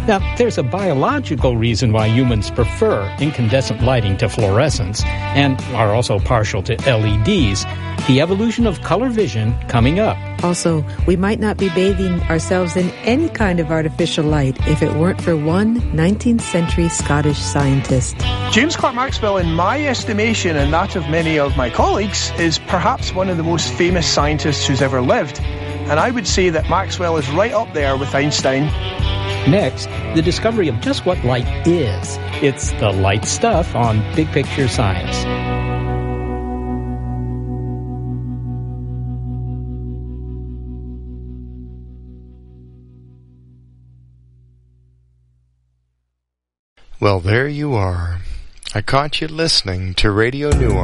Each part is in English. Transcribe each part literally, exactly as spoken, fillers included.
Now, there's a biological reason why humans prefer incandescent lighting to fluorescence and are also partial to L E Ds. The evolution of color vision coming up. Also, we might not be bathing ourselves in any kind of artificial light if it weren't for one nineteenth century Scottish scientist. James Clerk Maxwell, in my estimation and that of many of my colleagues, is perhaps one of the most famous scientists who's ever lived. And I would say that Maxwell is right up there with Einstein. Next, the discovery of just what light is. It's the light stuff on Big Picture Science. Well, there you are. I caught you listening to Radio Noir.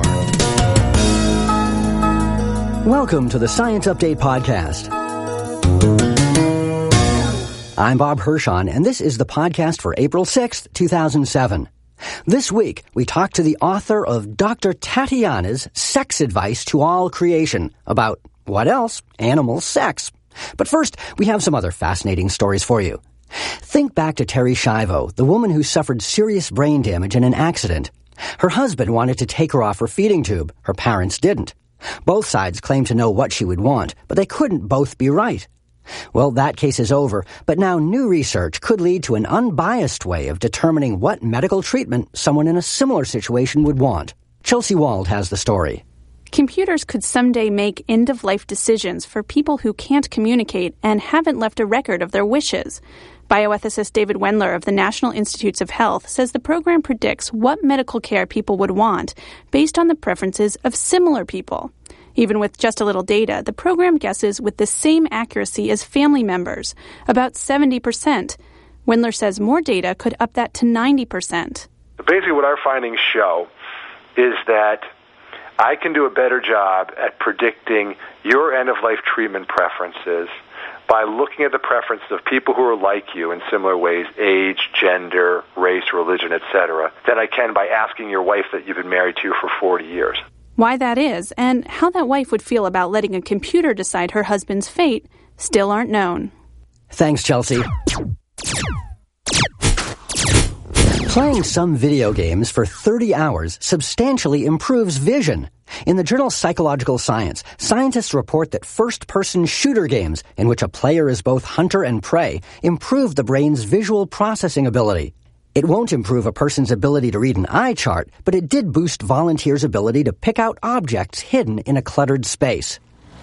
Welcome to the Science Update Podcast. I'm Bob Hirschon, and this is the podcast for April sixth, two thousand seven. This week, we talk to the author of Doctor Tatiana's Sex Advice to All Creation about, what else? Animal sex. But first, we have some other fascinating stories for you. Think back to Terri Schiavo, the woman who suffered serious brain damage in an accident. Her husband wanted to take her off her feeding tube. Her parents didn't. Both sides claimed to know what she would want, but they couldn't both be right. Well, that case is over, but now new research could lead to an unbiased way of determining what medical treatment someone in a similar situation would want. Chelsea Wald has the story. Computers could someday make end-of-life decisions for people who can't communicate and haven't left a record of their wishes. Bioethicist David Wendler of the National Institutes of Health says the program predicts what medical care people would want based on the preferences of similar people. Even with just a little data, the program guesses with the same accuracy as family members, about seventy percent. Wendler says more data could up that to ninety percent. Basically what our findings show is that I can do a better job at predicting your end-of-life treatment preferences by looking at the preferences of people who are like you in similar ways, age, gender, race, religion, et cetera, than I can by asking your wife that you've been married to for forty years. Why that is, and how that wife would feel about letting a computer decide her husband's fate, still aren't known. Thanks, Chelsea. Playing some video games for thirty hours substantially improves vision. In the journal Psychological Science, scientists report that first-person shooter games, in which a player is both hunter and prey, improve the brain's visual processing ability. It won't improve a person's ability to read an eye chart, but it did boost volunteers' ability to pick out objects hidden in a cluttered space.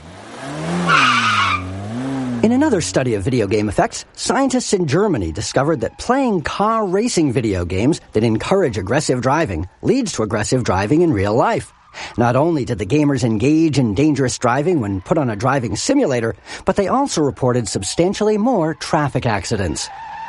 In another study of video game effects, scientists in Germany discovered that playing car racing video games that encourage aggressive driving leads to aggressive driving in real life. Not only did the gamers engage in dangerous driving when put on a driving simulator, but they also reported substantially more traffic accidents.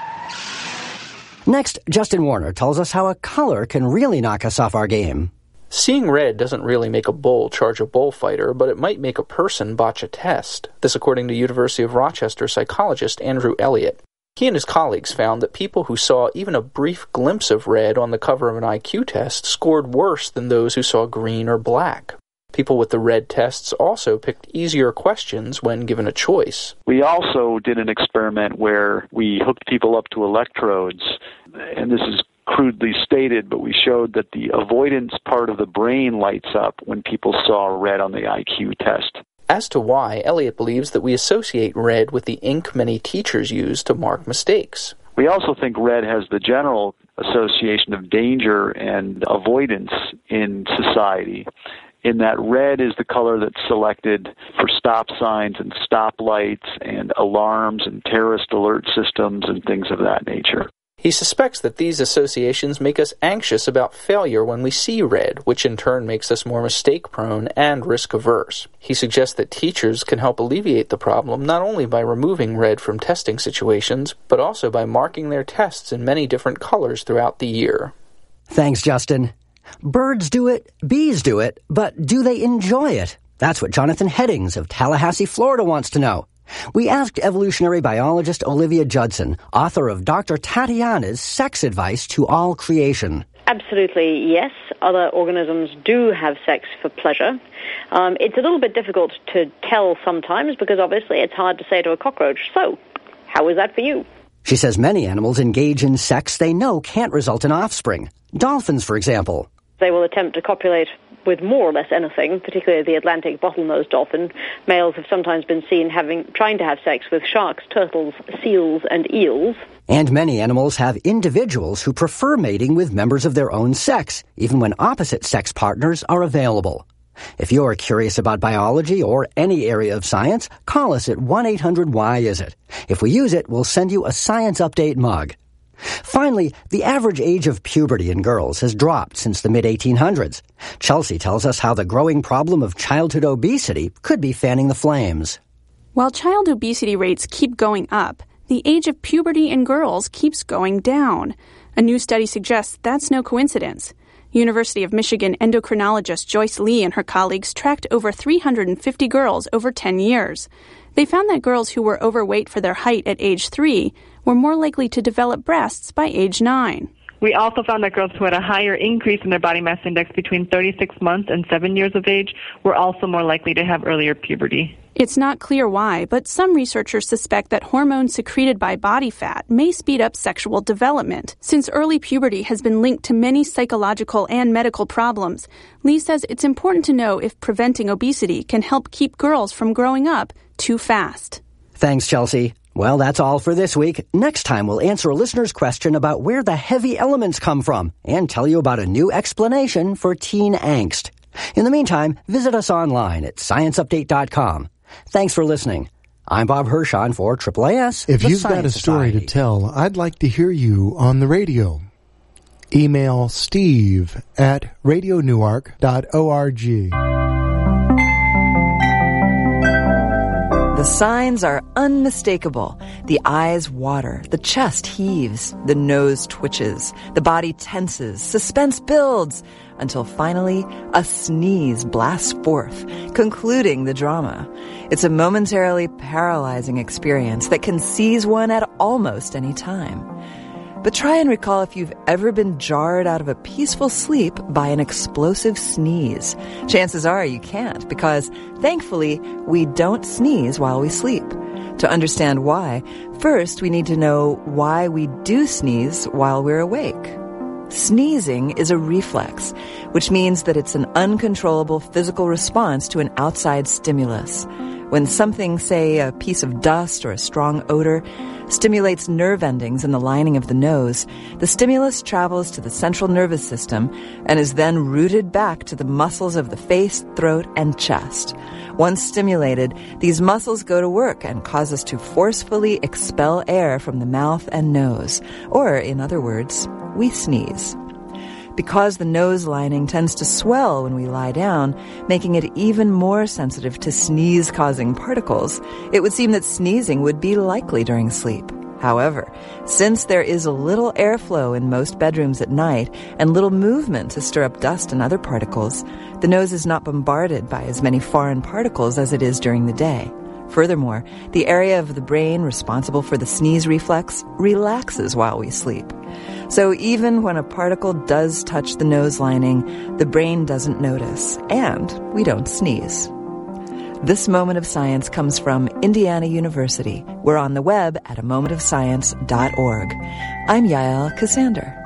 Next, Justin Warner tells us how a color can really knock us off our game. Seeing red doesn't really make a bull charge a bullfighter, but it might make a person botch a test. This according to University of Rochester psychologist Andrew Elliott. He and his colleagues found that people who saw even a brief glimpse of red on the cover of an I Q test scored worse than those who saw green or black. People with the red tests also picked easier questions when given a choice. We also did an experiment where we hooked people up to electrodes, and this is crudely stated, but we showed that the avoidance part of the brain lights up when people saw red on the I Q test. As to why, Elliott believes that we associate red with the ink many teachers use to mark mistakes. We also think red has the general association of danger and avoidance in society, in that red is the color that's selected for stop signs and stoplights and alarms and terrorist alert systems and things of that nature. He suspects that these associations make us anxious about failure when we see red, which in turn makes us more mistake-prone and risk-averse. He suggests that teachers can help alleviate the problem not only by removing red from testing situations, but also by marking their tests in many different colors throughout the year. Thanks, Justin. Birds do it, bees do it, but do they enjoy it? That's what Jonathan Heddings of Tallahassee, Florida wants to know. We asked evolutionary biologist Olivia Judson, author of Doctor Tatiana's Sex Advice to All Creation. Absolutely, yes. Other organisms do have sex for pleasure. Um, it's a little bit difficult to tell sometimes because obviously it's hard to say to a cockroach, so, how is that for you? She says many animals engage in sex they know can't result in offspring. Dolphins, for example. They will attempt to copulate with more or less anything, particularly the Atlantic bottlenose dolphin. Males have sometimes been seen having trying to have sex with sharks, turtles, seals, and eels. And many animals have individuals who prefer mating with members of their own sex, even when opposite sex partners are available. If you're curious about biology or any area of science, call us at one eight hundred why is it. If we use it, we'll send you a Science Update mug. Finally, the average age of puberty in girls has dropped since the mid eighteen hundreds. Chelsea tells us how the growing problem of childhood obesity could be fanning the flames. While child obesity rates keep going up, the age of puberty in girls keeps going down. A new study suggests that's no coincidence. University of Michigan endocrinologist Joyce Lee and her colleagues tracked over three hundred fifty girls over ten years. They found that girls who were overweight for their height at age three were more likely to develop breasts by age nine. We also found that girls who had a higher increase in their body mass index between thirty-six months and seven years of age were also more likely to have earlier puberty. It's not clear why, but some researchers suspect that hormones secreted by body fat may speed up sexual development. Since early puberty has been linked to many psychological and medical problems, Lee says it's important to know if preventing obesity can help keep girls from growing up too fast. Thanks, Chelsea. Well, that's all for this week. Next time, we'll answer a listener's question about where the heavy elements come from and tell you about a new explanation for teen angst. In the meantime, visit us online at science update dot com. Thanks for listening. I'm Bob Hirschon for triple A S. If the you've Science got a story Society. to tell, I'd like to hear you on the radio. Email steve at radio newark dot org. The signs are unmistakable. The eyes water, the chest heaves, the nose twitches, the body tenses, suspense builds, until finally a sneeze blasts forth, concluding the drama. It's a momentarily paralyzing experience that can seize one at almost any time. But try and recall if you've ever been jarred out of a peaceful sleep by an explosive sneeze. Chances are you can't, because thankfully we don't sneeze while we sleep. To understand why, first we need to know why we do sneeze while we're awake. Sneezing is a reflex, which means that it's an uncontrollable physical response to an outside stimulus. When something, say a piece of dust or a strong odor, stimulates nerve endings in the lining of the nose, the stimulus travels to the central nervous system and is then routed back to the muscles of the face, throat, and chest. Once stimulated, these muscles go to work and cause us to forcefully expel air from the mouth and nose, or, in other words, we sneeze. Because the nose lining tends to swell when we lie down, making it even more sensitive to sneeze-causing particles, it would seem that sneezing would be likely during sleep. However, since there is a little airflow in most bedrooms at night and little movement to stir up dust and other particles, the nose is not bombarded by as many foreign particles as it is during the day. Furthermore, the area of the brain responsible for the sneeze reflex relaxes while we sleep. So even when a particle does touch the nose lining, the brain doesn't notice, and we don't sneeze. This Moment of Science comes from Indiana University. We're on the web at a moment of science dot org. I'm Yael Cassander.